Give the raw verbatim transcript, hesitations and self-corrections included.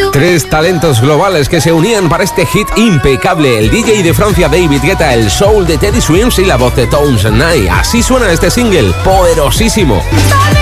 Tres talentos globales que se unían para este hit impecable. El D J de Francia David Guetta, el soul de Teddy Swims y la voz de Tones and I. Así suena este single, poderosísimo.